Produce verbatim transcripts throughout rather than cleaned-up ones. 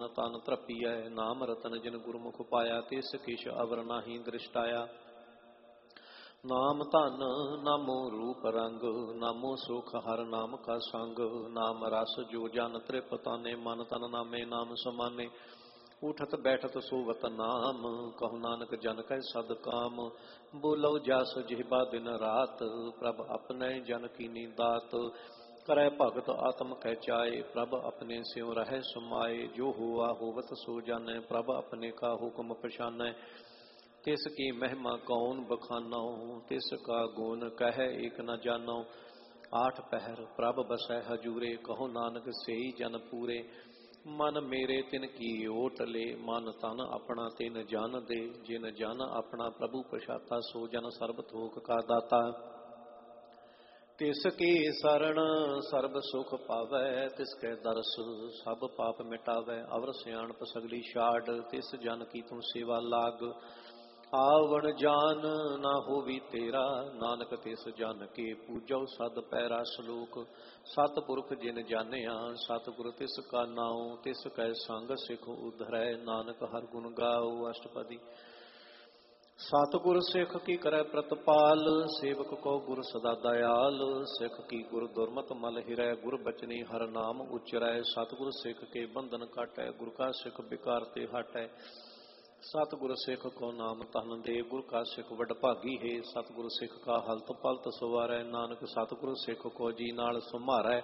ਤਨ ਧਰਪੀਐ। ਨਾਮ ਰਤਨ ਜਿਨ ਗੁਰਮੁਖ ਪਾਇਆ, ਤਿਸ ਕਿਛ ਅਵਰ ਨਾਹੀ ਦ੍ਰਿਸ਼ਟਾਇਆ। ਨਾਮ ਧਨ ਨਾਮੋ ਰੂਪ ਰੰਗ, ਨਾਮੋ ਸੁਖ ਹਰ ਨਾਮ ਕਾ ਸੰਗ। ਨਾਮ ਰਸ ਜੋ ਜਨ ਤ੍ਰਿਪ ਤਾਨੇ, ਮਨ ਤਨ ਨਾਮੇ ਨਾਮ ਸਮਾਨੇ। ਉਠਤ ਬੈਠਤ ਸੋਵਤ ਨਾਮ, ਕਹु ਨਾਨਕ ਜਨ ਕੈ ਸਦ ਕਾਮ। ਬੋਲਉ ਜਸ ਜਿਹਬਾ ਦਿਨ ਰਾਤ, ਪ੍ਰਭ ਆਪਣੇ ਜਨ ਕੀਨੀ ਦਾਤ। ਕਰੈ ਭਗਤ ਆਤਮ ਕਹਿ ਚਾਏ, ਪ੍ਰਭ ਆਪਣੇ ਸਿਉ ਰਹਿ ਸਮਾਏ। ਜੋ ਹੋਆ ਹੋਵਤ ਸੋ ਜਾਣੈ, ਪ੍ਰਭ ਆਪਣੇ ਕਾ ਹੁਕਮ ਪਛਾਨੈ। ਤਿਸ ਕੀ ਮਹਿਮਾ ਕੌਣ ਬਖਾਨੋ, ਤਿਸ ਕਾ ਗੁਣ ਕਹਿ ਏਕ ਨ ਜਾਨੋ। ਆਠ ਪਹਿਰ ਪ੍ਰਭ ਬਸੈ ਹਜੂਰੇ, ਕਹੋ ਨਾਨਕ ਸੇਈ ਜਨ ਪੂਰੇ। ਮਨ ਮੇਰੇ ਤਿਨ ਕੀ ਓਟ ਲੇ, ਮਨ ਤਨ ਆਪਣਾ ਤਿਨ ਜਨ ਦੇ। ਜਿਨ ਜਨ ਆਪਣਾ ਪ੍ਰਭੂ ਪਛਾਤਾ, ਸੋ ਜਨ ਸਰਬ ਥੋਕ ਕਾ ਦਾਤਾ। ਤਿਸ ਕੀ ਸਰਣ ਸਰਬ ਸੁਖ ਪਾਵੈ, ਤਿਸ ਕੈ ਦਰਸ ਸਭ ਪਾਪ ਮਿਟਾਵੈ। ਅਵਰ ਸਿਆਣਪ ਸਗਲੀ ਛਾੜ, ਤਿਸ ਜਨ ਕੀ ਤੂੰ ਸੇਵਾ ਲਾਗ। ਆਵਣ ਜਾਨ ਨਾ ਹੋਵੀ ਤੇਰਾ, ਨਾਨਕ ਤਿਸ ਜਨ ਕੇ ਪੂਜੋ ਸਦ ਪੈਰਾ। ਸਲੋਕ ਸਤਿਪੁਰਖ ਜਿਨ ਜਾਣਿਆ, ਸਤਿਗੁਰ ਤਿਸ ਕਾ ਨਾਉ। ਤਿਸ ਕੈ ਸੰਗ ਸਿਖ ਉਧਰੈ, ਨਾਨਕ ਹਰ ਗੁਣ ਗਾਓ। ਅਸ਼ਟਪਦੀ। ਸਤਿਗੁਰ ਸਿੱਖ ਕੀ ਕਰੈ ਪ੍ਰਤਪਾਲ, ਸੇਵਕ ਕੋ ਗੁਰ ਸਦਾ ਦਇਆਲ। ਸਿੱਖ ਕੀ ਗੁਰ ਦੁਰਮਤ ਮਲ ਹਿਰੈ, ਗੁਰ ਬਚਨੀ ਹਰ ਨਾਮ ਉਚਰੈ। ਸਤਿਗੁਰ ਸਿੱਖ ਕੇ ਬੰਧਨ ਕਾਟੈ, ਗੁਰ ਕਾ ਸਿੱਖ ਬਿਕਾਰ ਤੇ ਹਟੈ। ਸਤਿਗੁਰ ਸਿੱਖ ਕੋ ਨਾਮ ਧਨ ਦੇ, ਗੁਰ ਕਾ ਸਿੱਖ ਵਡ ਭਾਗੀ ਹੈ। ਸਤਿਗੁਰ ਸਿੱਖ ਕਾ ਹਲਤ ਪਲਤ ਸਵਾਰੈ, ਨਾਨਕ ਸਤਿਗੁਰ ਸਿੱਖ ਕੋ ਜੀ ਨਾਲ ਸੁਮਾਰੈ।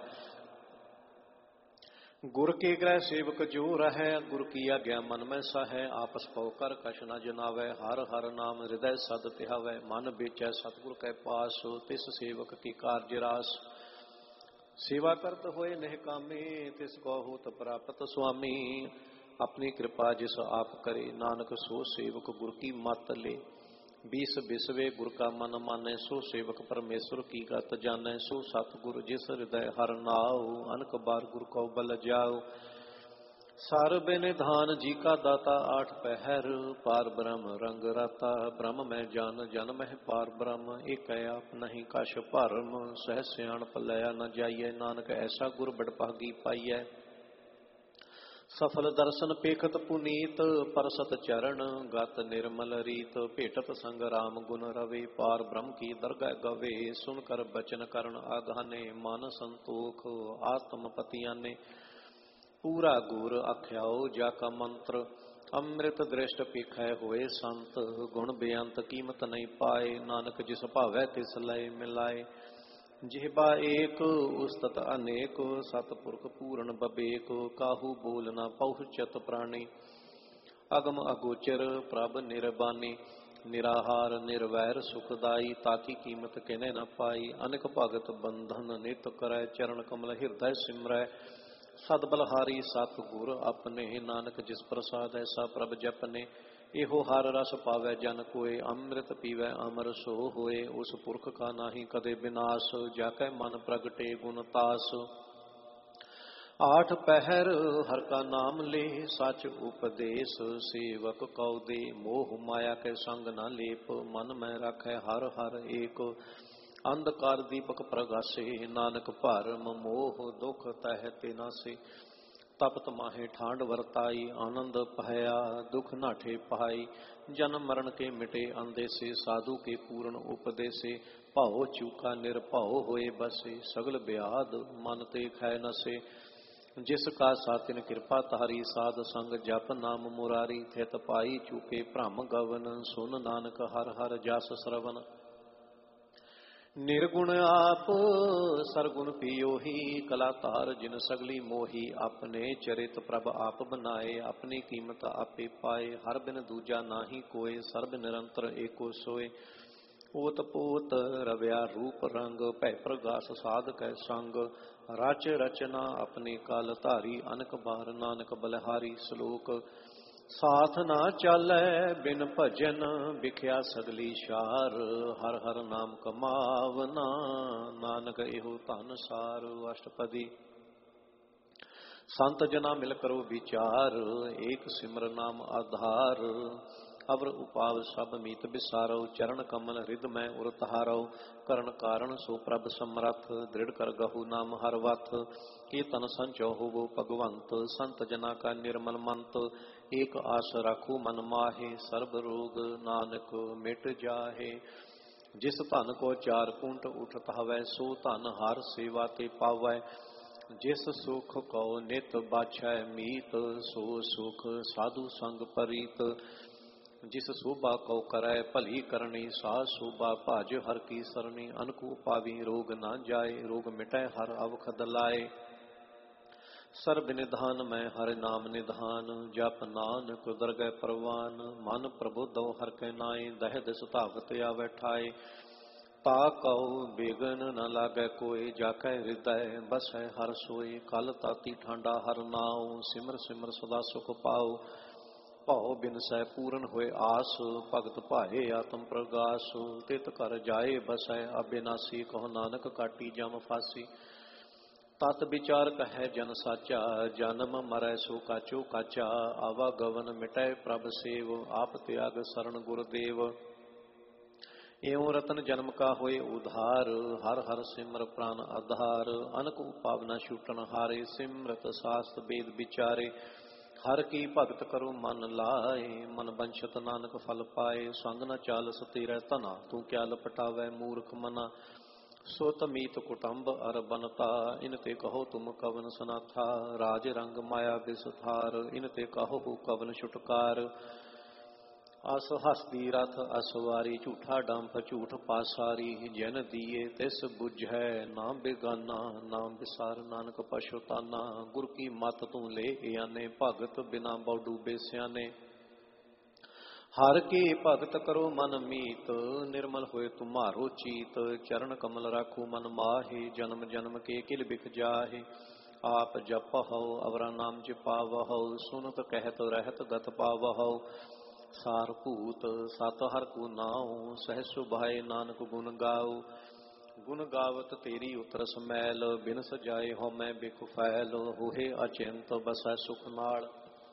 ਗੁਰ ਕੇ ਗ੍ਰਹਿ ਸੇਵਕ ਜੋ ਰਹੈ, ਗੁਰ ਕੀ ਆਗਿਆ ਮਨ ਮੈਂ ਸਾਹੈ। ਆਪਸ ਪਉ ਕਰ ਕਛ ਨ ਜਨਾਵੈ, ਹਰ ਹਰ ਨਾਮ ਹਿਰਦੈ ਸਦ ਧਿਆਵੈ। ਮਨ ਵੇਚੈ ਸਤਿਗੁਰ ਕੈ ਪਾਸ, ਤਿਸ ਸੇਵਕ ਕੀ ਕਾਰਜ ਰਾਸ। ਸੇਵਾ ਕਰਤ ਹੋਏ ਨਹਿ ਕਾਮੇ, ਤਿਸ ਕੋ ਹੋਤ ਪ੍ਰਾਪਤ ਸੁਆਮੀ। ਆਪਣੀ ਕਿਰਪਾ ਜਿਸ ਆਪ ਕਰੇ, ਨਾਨਕ ਸੋ ਸੇਵਕ ਗੁਰ ਕੀ ਮੱਤ ਲੇ। बीस बिसवे गुर का मन माने, सो सेवक परमेश्वर की गत जाने। सो सतगुर जिस हृदय हर नाओ, अनक बार गुर को बल जाओ। सार बेनिधान जी का दाता, आठ पहर पार ब्रह्म रंग राता। ब्रह्म में जान जन में पार ब्रह्म, एक आप नहीं कश भरम। सह सियाणप लया न जाइए, नानक ऐसा गुर बड़ भागी पाइए। सफल दर्शन पेखत पुनीत, परसत चरण गत निर्मल रीत। भेटत संग राम गुण रवे, पार ब्रह्म की दरगह गवे। सुनकर बचन करण आगाने, मन संतोख आत्म पतियाने। पूरा गुर आख्याओ जाका मंत्र, अमृत दृष्ट पेखै होए संत। गुण बेअंत कीमत नहीं पाए, नानक जिस भावै तिस लय मिलाए। जिहबा एक उस्तत अनेक, सतपुरख पूर्ण बबेक। काहू बोल न पहुँचत प्राणी, अगम अगोचर प्रभ निर्बानी। निराहार निर्वैर सुखदाई, ताकी कीमत किने न पाई। अनेक भगत बंधन नित करै, चरण कमल हृदय सिमरै। सद बलहारी सतगुर अपने, नानक जिस प्रसाद ऐसा प्रभ जपने। एहो हर रस पावै जन कोय, अमृत पीवै अमर सो होए। उस पुरख का नाही कदे विनाश, जाकै मन प्रगटे गुण तास। आठ पहर हर का नाम ले, सच उपदेश सेवक कौ दे। मोह माया के संग न लेप, मन में रखै हर हर एक। अंधकार दीपक प्रगासे, नानक भरम मोह दुख तह ते नासे। तपत माहे ठांड वरताई, आनंद पाया दुख नाठे पाई। जन्म मरण के मिटे अंदेसे, साधु के पूर्ण उपदेसे। भाव चूका निर्भाव होए बसे, सगल ब्याद मन ते खै नसे। जिस का सातिन कृपा तारी, साध संग जप नाम मुरारी। थित पाई चूके भ्रम गवन, सुन नानक हर हर जस श्रवण। निर्गुण आप सरगुण पियोही, कला तार जिन सगली मोही। अपने चरित प्रभ आप बनाए, अपनी कीमत आपे पाए। हर बिन दूजा नाही कोय, सर्ब निरंतर एको सोए। ओत पोत रव्या रूप रंग, भै प्रगास साध कै संग। रच रचना अपने काल धारी, अनक बार नानक बलहारी। श्लोक साथ ना चालै बिन भजन, बिख्या सगली शार। हर हर नाम कमावना, नानक एहो धन सार। अष्टपदी। संत जना मिल करो विचार, एक सिमर नाम आधार। ਅਵਰ ਉਪਾਵ ਸਭ ਮੀਤ ਬਿਸਾਰੋ ਚਰਨ ਕਮਲ ਹਿਰਦ ਮੈਂ ਉਰ ਤਹਾਰੋ ਕਰਨ ਕਾਰਨ ਸੋ ਪ੍ਰਭ ਸਮਰੱਥ ਦ੍ਰਿੜ ਕਰ ਗਹੂ ਨਾਮ ਹਰ ਵਥ ਕੀਰਤਨ ਸੰਚੋ ਹੋਵੋ ਭਗਵੰਤ ਸੰਤ ਜਨਾ ਕਾ ਨਿਰਮਲ ਮੰਤ ਏਕ ਆਸ ਰਾਖੂ ਮਨ ਮਾਹੇ ਸਰਬ ਰੋਗ ਨਾਨਕ ਮਿਟ ਜਾਹੇ ਜਿਸ ਧਨ ਕੋ ਚਾਰ ਕੁੰਟ ਉਠਤ ਹਵੈ ਸੋ ਧਨ ਹਰ ਸੇਵਾ ਤੇ ਪਾਵੈ ਜਿਸ ਸੁਖ ਕੋ ਨਿਤ ਬਾਛੈ ਮੀਤ ਸੋ ਸੁਖ ਸਾਧੂ ਸੰਗ ਪਰੀਤ ਜਿਸ ਸੋਭਾ ਕੋ ਕਰੈ ਭਲੀ ਕਰਨੀ ਸਾ ਸੋਭਾ ਭਜ ਹਰ ਕੀ ਸਰਨੀ ਅਨਕੂ ਪਾਵੀ ਰੋਗ ਨਾ ਜਾਏ ਰੋਗ ਮਿਟੈ ਹਰ ਅਵਖਦ ਲਾਏ ਸਰਬ ਨਿਧਾਨ ਮੈਂ ਹਰਿ ਨਾਮ ਨਿਧਾਨ ਜਪ ਨਾਨਕ ਦਰਗਹਿ ਪਰਵਾਨ ਮਨ ਪ੍ਰਬੋਧੋ ਹਰ ਕੈ ਨਾਏ ਦਹਿ ਸੁਧਾਵਤ ਆਵੈ ਠਾਏ ਤਾ ਕਉ ਬੇਗਨ ਨ ਲਾਗੈ ਕੋਇ ਜਾਕੈ ਹਿਰਦੈ ਬਸੈ ਹਰ ਸੋਇ ਕਲ ਤਾਤੀ ਠਾਂਡਾ ਹਰ ਨਾਉ ਸਿਮਰ ਸਿਮਰ ਸਦਾ ਸੁਖ ਪਾਉ ਭਉ ਬਿਨਸੈ ਪੂਰਨ ਹੋਏ ਆਸ ਭਗਤ ਭਾਏ ਆਤਮ ਪ੍ਰਗਾਸ ਤਿਤ ਘਰ ਜਾਏ ਬਸੈ ਅਬਿਨਾਸੀ ਕਹੋ ਨਾਨਕ ਕਾਟੀ ਜਮ ਫਾਸੀ ਤਤ ਵਿਚਾਰ ਕਹੈ ਜਨ ਸਾਚਾ ਜਨਮ ਮਰੈ ਸੋ ਕਾਚੋ ਕਾਚਾ ਆਵਾ ਗਵਨ ਮਿਟੈ ਪ੍ਰਭ ਸੇਵ ਆਪ ਤਿਆਗ ਸਰਣ ਗੁਰਦੇਵ ਇਉ ਰਤਨ ਜਨਮ ਕਾ ਹੋਏ ਉਧਾਰ ਹਰ ਹਰ ਸਿਮਰ ਪ੍ਰਾਨ ਆਧਾਰ ਅਨਕ ਉਪਾਵਨਾ ਛੂਟਣ ਹਾਰੇ ਸਿਮਰਤ ਸਾਸਤ ਬੇਦ ਵਿਚਾਰੇ ਹਰ ਕੀ ਭਗਤ ਕਰੋ ਮਨ ਲਾਏ ਮਨ ਬੰਛਤ ਨਾਨਕ ਫਲ ਪਾਏ ਸੰਗ ਨ ਚਾਲਸ ਤੇਰੇ ਧਨਾ ਤੂੰ ਕਿਆ ਲਪਟਾਵੈ ਮੂਰਖ ਮਨਾ ਸੋਤ ਮੀਤ ਕੁਟੰਬ ਅਰ ਬਨਤਾ ਇਨ ਤੇ ਕਹੋ ਤੁਮ ਕਵਨ ਸਨਾਥਾ ਰਾਜ ਰੰਗ ਮਾਇਆ ਬਿਸਥਾਰ ਇਨ ਤੇ ਕਹੋ ਕਵਨ ਛੁਟਕਾਰ ਅਸ ਹਸਦੀ ਰਥ ਅਸਵਾਰੀ ਝੂਠਾ ਡੰਪ ਝੂਠ ਪਾਸਾਰੀ ਜਨ ਦੀਏ ਤਿਸ ਬੁਝੈ ਨਾਮ ਬੇਗਾਨਾ ਨਾਮ ਵਿਸਾਰ ਨਾਨਕ ਪਛੁਤਾਨਾ ਗੁਰ ਕੀ ਮਤ ਤੂੰ ਲੈ ਆਨੇ ਭਗਤ ਬਿਨਾ ਬਹੁ ਡੂਬੇ ਸਿਆਨੇ ਹਰ ਕੀ ਭਗਤ ਕਰੋ ਮਨ ਮੀਤ ਨਿਰਮਲ ਹੋਏ ਤੁਮਾਰੋ ਚੀਤ ਚਰਨ ਕਮਲ ਰਾਖੋ ਮਨ ਮਾਹੇ ਜਨਮ ਜਨਮ ਕੇ ਕਿਲ ਬਿਖ ਜਾਹੇ ਆਪ ਜਪਹੁ ਅਵਰਾ ਨਾਮ ਜਪਾਵਹੁ ਸੁਨਤ ਕਹਿਤ ਰਹਿਤ ਗਤ ਪਾਵਹੁ ਸਾਰ ਭੂਤ ਸਤ ਹਰ ਕੋ ਨਾਉ ਸਹਿ ਸੁਭਾਏ ਨਾਨਕ ਗੁਣ ਗਾਉ ਗੁਣ ਗਾਵਤ ਤੇਰੀ ਉਤਰ ਸਮੈਲ ਬਿਨ ਸਜਾਏ ਹੋ ਮੈਂ ਬਿਖ ਫੈਲ ਹੋਏ ਅਚਿੰਤ ਬਸੈ ਸੁਖ ਨਾਲ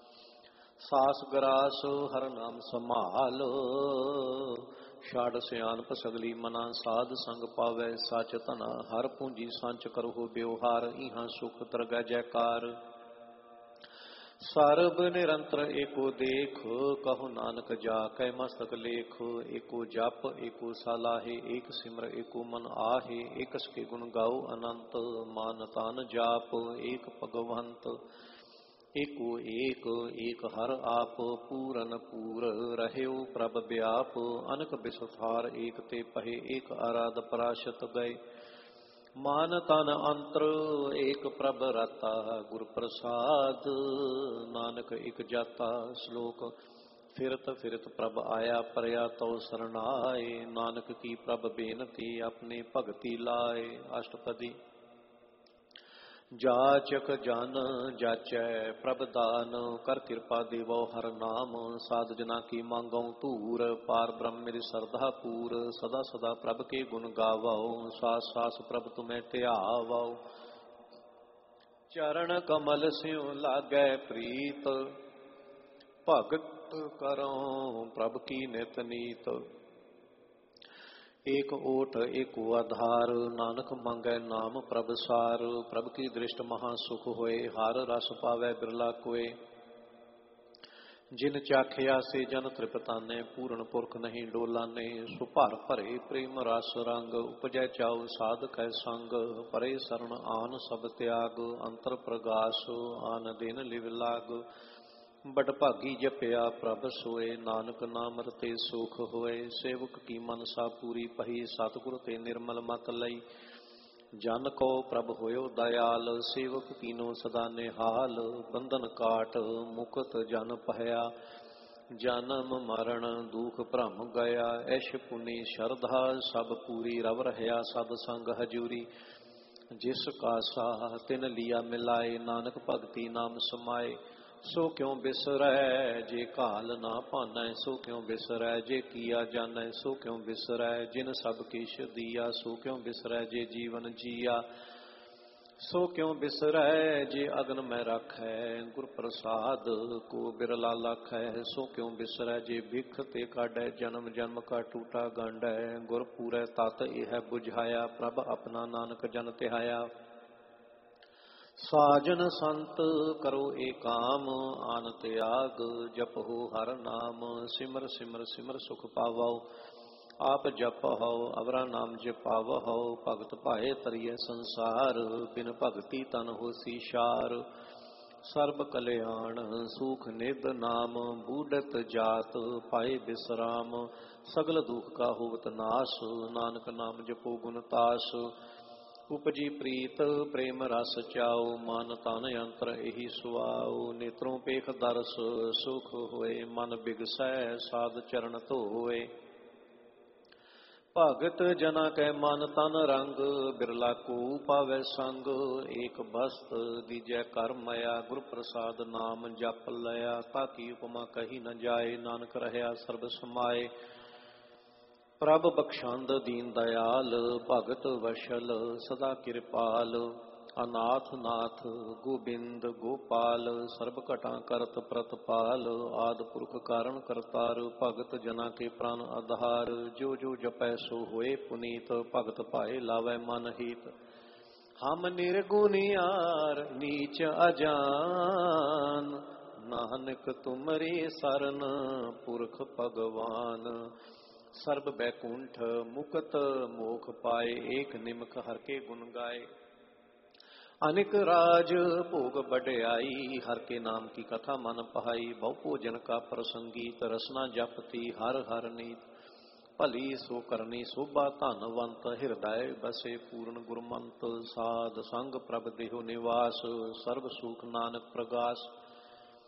ਸਾਸ ਗਰਾਸ ਹਰ ਨਾਮ ਸੰਭਾਲ ਛਾੜ ਸਿਆਣਪ ਸਗਲੀ ਮਨਾ ਸਾਧ ਸੰਗ ਪਾਵੈ ਸਚ ਧਨਾ ਹਰ ਪੂੰਜੀ ਸੰਚ ਕਰੋ ਬਿਵਹਾਰ ਇਹਾਂ ਸੁਖ ਤਰਗੈ ਜੈਕਾਰ ਸਰਬ ਨਿਰੰਤਰ ਏਕੋ ਦੇਖ ਕਹੋ ਨਾਨਕ ਜਾ ਕੈ ਮਸਤਕ ਲੇਖ ਏਕੋ ਜਪ ਏਕੋ ਸਲਾਹੇ ਏਕ ਸਿਮਰ ਏਕੋ ਮਨ ਆਹੇ ਏਕਸ ਕੇ ਗੁਣ ਗਾਓ ਅਨੰਤ ਮਾਨ ਤਾਨ ਜਾਪ ਏਕ ਭਗਵੰਤ ਏਕੋ ਏਕ ਏਕ ਹਰ ਆਪ ਪੂਰਨ ਪੂਰ ਰਹਿਓ ਪ੍ਰਭ ਵਿਆਪ ਅਨਕ ਬਿਸਥਾਰ ਏਕ ਤੇ ਪਹਿ ਏਕ ਆਰਾਧ ਪਰਾਸ਼ਤ ਗਏ ਮਾਨ ਤਨ ਅੰਤਰ ਏਕ ਪ੍ਰਭ ਰਤਾ ਗੁਰ ਪ੍ਰਸਾਦ ਨਾਨਕ ਇਕ ਜਾਤਾ ਸ਼ਲੋਕ ਫਿਰਤ ਫਿਰਤ ਪ੍ਰਭ ਆਇਆ ਪਰਿਆ ਤਉ ਸਰਣਾਏ ਨਾਨਕ ਕੀ ਪ੍ਰਭ ਬੇਨਤੀ ਆਪਣੇ ਭਗਤੀ ਲਾਏ ਅਸ਼ਟਪਦੀ ਜਾਚਕ ਜਨ ਜਾਚੈ ਪ੍ਰਭ ਦਾਨ ਕਰ ਕਿਰਪਾ ਦੇਵੋ ਹਰ ਨਾਮ ਸਾਧ ਜਨਾ ਕੀ ਮੰਗਉ ਧੂਰ ਪਾਰ ਬ੍ਰਹਮ ਮੇਰੀ ਸਰਧਾ ਪੂਰ ਸਦਾ ਸਦਾ ਪ੍ਰਭ ਕੇ ਗੁਣ ਗਾਵੋ ਸਾਸ ਸਾਸ ਪ੍ਰਭ ਤੁਮੈ ਧਿਆਵੋ ਚਰਨ ਕਮਲ ਸਿਉ ਲਾਗੈ ਪ੍ਰੀਤ ਭਗਤ ਕਰੋ ਪ੍ਰਭ ਕੀ ਨਿਤ ਨੀਤ ਏਕ ਓਟ ਏਕੋ ਆਧਾਰ ਨਾਨਕ ਮੰਗੈ ਨਾਮ ਪ੍ਰਭ ਸਾਰ ਪ੍ਰਭ ਕੀ ਦ੍ਰਿਸ਼ਟ ਮਹਾ ਸੁਖ ਹੋਏ ਹਰ ਰਸ ਪਾਵੈ ਬਿਰਲਾ ਕੋਏ ਜਿਨ ਚਾਖਿਆ ਸੇ ਜਨ ਤ੍ਰਿਪਤਾਨੇ ਪੂਰਨ ਪੁਰਖ ਨਹੀਂ ਡੋਲਾਨੇ ਸੋ ਭਰ ਭਰੇ ਪ੍ਰੇਮ ਰਸ ਰੰਗ ਉਪਜੈ ਚਾਉ ਸਾਧਕੈ ਸੰਗ ਪਰੇ ਸਰਣ ਆਨ ਸਭ ਤਿਆਗ ਅੰਤਰ ਪ੍ਰਗਾਸ ਆਨ ਦਿਨ ਲਿਵ ਲਾਗ ਬੜ ਭਾਗੀ ਜਪਿਆ ਪ੍ਰਭ ਸੋਏ ਨਾਨਕ ਨਾਮ ਰਤੇ ਸੁਖ ਹੋਏ ਸੇਵਕ ਕੀ ਮਨਸਾ ਪੂਰੀ ਪਹੀ ਸਤਿਗੁਰ ਤੇ ਨਿਰਮਲ ਮਤ ਲਈ ਜਨ ਕੋ ਪ੍ਰਭ ਹੋਇਓ ਦਇਆਲ ਸੇਵਕ ਕੀਨੋ ਸਦਾ ਨਿਹਾਲ ਬੰਧਨ ਕਾਟ ਮੁਕਤ ਜਨ ਪਹਿਆ ਜਨਮ ਮਰਨ ਦੁਖ ਭ੍ਰਮ ਗਿਆ ਐਸ਼ ਪੁਨੀ ਸ਼ਰਧਾ ਸਭ ਪੂਰੀ ਰਵ ਰਹਿਆ ਸਭ ਸੰਗ ਹਜੂਰੀ ਜਿਸ ਕਾ ਸਾਹ ਤਿਨ ਲਿਆ ਮਿਲਾਏ ਨਾਨਕ ਭਗਤੀ ਨਾਮ ਸਮਾਏ ਸੋ ਕਿਉ ਬਿਸਰੈ ਜੇ ਕਾਲ ਨਾ ਭਾਨੈ ਸੋ ਕਿਉ ਬਿਸਰੈ ਜੇ ਕੀਆ ਜਾਣੈ ਸੋ ਕਿਉ ਬਿਸਰੈ ਜਿਨ ਸਭ ਕਿਛ ਦੀਆ ਸੋ ਕਿਉ ਬਿਸਰੈ ਜੇ ਜੀਵਨ ਜੀਆ सो क्यों बिसरै जे अगन में रखै, गुर प्रसाद को बिरला लखै। सो क्यों बिसरै जे भिख ते काढै, जन्म जन्म का टूटा गंढै। गुर पूरै तत यह बुझाया, प्रभ अपना नानक जन तिहाया। साजन संत करो एकाम, आन त्याग जपहो हर नाम। सिमर सिमर सिमर सुख पावो, आप जप हौ अवरा नाम जपाव हौ। भगत पाए तरिय संसार, बिन भगति तन होसी शार। सर्ब कल्याण सुख निध नाम, बूढ़त जात पाए विश्राम। सगल दुख का होवत नाश, नानक नाम जपो गुण तास। उपजी प्रीत प्रेम रस चाओ, मन तन यंत्र एहि सुआओ। नेत्रों पेख दरस सुख होए, मन बिगसै साध चरण धोए। भगत जना कै मन तन रंग, बिरला को पावै संग। एक बस्त दीजै कर मया, गुर प्रसाद नाम जप लया। ताकि उपमा कही न जाए, नानक रहया सर्ब समाए। प्रभ बख्शंद दीन दयाल, भगत वशल सदा कृपाल। अनाथ नाथ गोबिंद गोपाल, सर्ब घटा करत प्रतपाल। आद पुरख कारण करतार, भगत जना के प्राण आधार। जो जो जपै सो होए पुनीत, भगत पाए लावै मन हीत। हम निर्गुनियार नीच अजान, नानक तुमरे सरन पुरख भगवान। सर्ब बैकुंठ मुकत मोख पाए, एक निमक हर के गुण गाए। अनिक राज भोग बढ़ाई, हर के नाम की कथा मन पहाई। बहु भोजन का प्रसंगीत, रसना जपती हर हर नीत। भली सो करनी शोभा धनवंत, हृदय बसे पूर्ण गुरमंत। साध संग प्रभ देहो निवास, सर्व सुख नानक प्रगास।